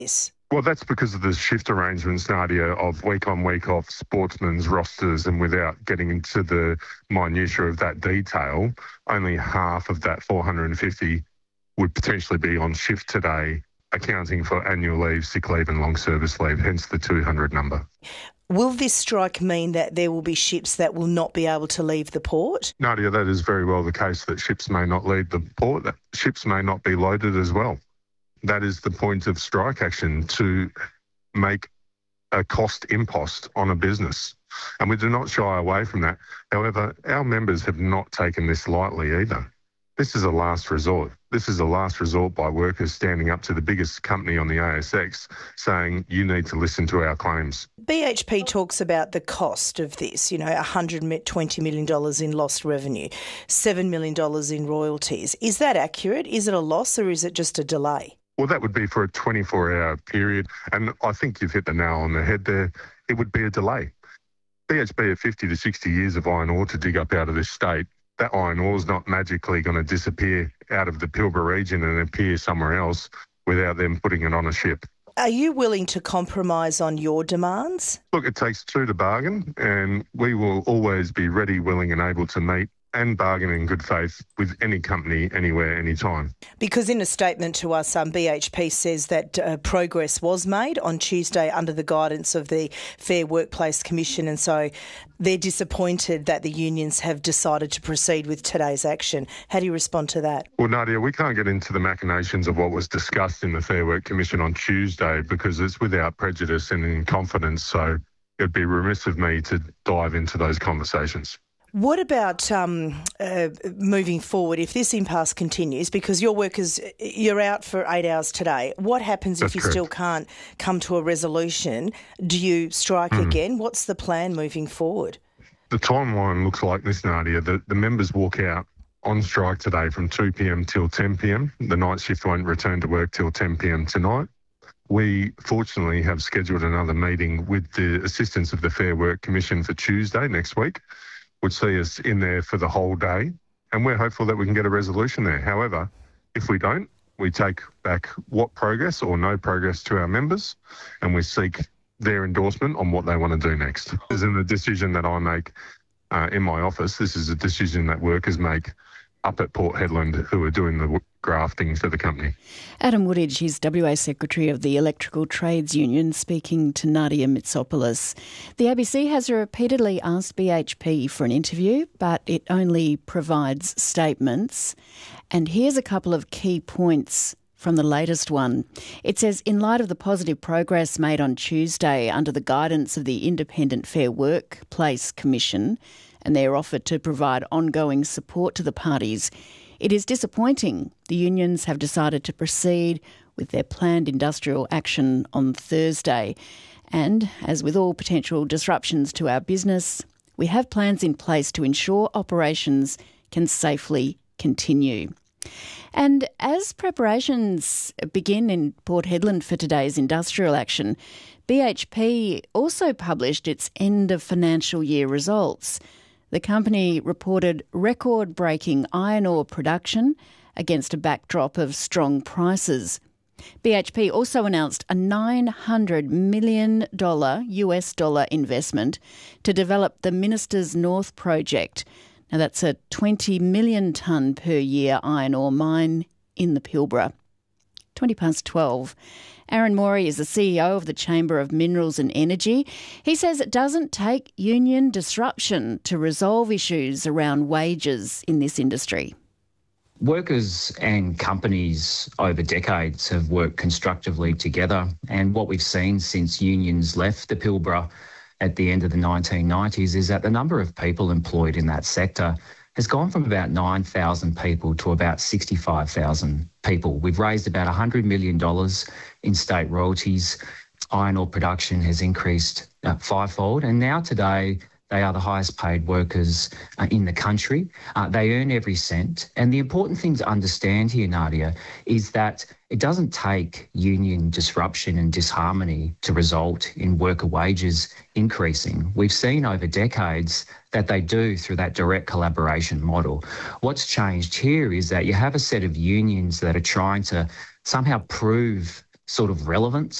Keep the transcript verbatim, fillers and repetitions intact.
this? Well, that's because of the shift arrangements, Nadia, of week on, week off sportsmen's rosters, and without getting into the minutiae of that detail, only half of that four hundred fifty would potentially be on shift today, accounting for annual leave, sick leave and long service leave, hence the two hundred number. Will this strike mean that there will be ships that will not be able to leave the port? Nadia, that is very well the case, that ships may not leave the port, that ships may not be loaded as well. That is the point of strike action, to make a cost impost on a business. And we do not shy away from that. However, our members have not taken this lightly either. This is a last resort. This is a last resort by workers standing up to the biggest company on the A S X saying, you need to listen to our claims. B H P talks about the cost of this, you know, one hundred twenty million dollars in lost revenue, seven million dollars in royalties. Is that accurate? Is it a loss or is it just a delay? Well, that would be for a twenty-four hour period. And I think you've hit the nail on the head there. It would be a delay. B H P have fifty to sixty years of iron ore to dig up out of this state. That iron ore is not magically going to disappear out of the Pilbara region and appear somewhere else without them putting it on a ship. Are you willing to compromise on your demands? Look, it takes two to bargain, and we will always be ready, willing and able to meet and bargain in good faith with any company, anywhere, anytime. Because in a statement to us, um, B H P says that uh, progress was made on Tuesday under the guidance of the Fair Workplace Commission, and so they're disappointed that the unions have decided to proceed with today's action. How do you respond to that? Well, Nadia, we can't get into the machinations of what was discussed in the Fair Work Commission on Tuesday because it's without prejudice and in confidence, so it'd be remiss of me to dive into those conversations. What about um, uh, moving forward if this impasse continues? Because your workers, you're out for eight hours today. What happens That's if you correct. still can't come to a resolution? Do you strike Mm. again? What's the plan moving forward? The timeline looks like this, Nadia. The, the members walk out on strike today from two p.m. till ten p.m. The night shift won't return to work till ten p.m. tonight. We fortunately have scheduled another meeting with the assistance of the Fair Work Commission for Tuesday next week, would see us in there for the whole day, and we're hopeful that we can get a resolution there. However, if we don't, we take back what progress or no progress to our members, and we seek their endorsement on what they want to do next. This isn't a decision that I make uh, in my office. This is a decision that workers make up at Port Hedland who are doing the grafting for the company. Adam Woodidge is W A Secretary of the Electrical Trades Union, speaking to Nadia Mitsopoulos. The A B C has repeatedly asked B H P for an interview, but it only provides statements. And here's a couple of key points from the latest one. It says, in light of the positive progress made on Tuesday under the guidance of the Independent Fair Workplace Commission and their offer to provide ongoing support to the parties, it is disappointing the unions have decided to proceed with their planned industrial action on Thursday. And, as with all potential disruptions to our business, we have plans in place to ensure operations can safely continue. And as preparations begin in Port Hedland for today's industrial action, B H P also published its end of financial year results. The company reported record-breaking iron ore production against a backdrop of strong prices. B H P also announced a nine hundred million dollars U S dollar investment to develop the Ministers North project. Now, that's a twenty million tonne per year iron ore mine in the Pilbara. twenty past twelve. Aaron Morey is the C E O of the Chamber of Minerals and Energy. He says it doesn't take union disruption to resolve issues around wages in this industry. Workers and companies over decades have worked constructively together, and what we've seen since unions left the Pilbara at the end of the nineteen nineties is that the number of people employed in that sector has gone from about nine thousand people to about sixty-five thousand people. We've raised about one hundred million dollars in state royalties. Iron ore production has increased uh, fivefold, and now today they are the highest paid workers uh, in the country. Uh, they earn every cent. And the important thing to understand here, Nadia, is that it doesn't take union disruption and disharmony to result in worker wages increasing. We've seen over decades that they do through that direct collaboration model. What's changed here is that you have a set of unions that are trying to somehow prove sort of relevance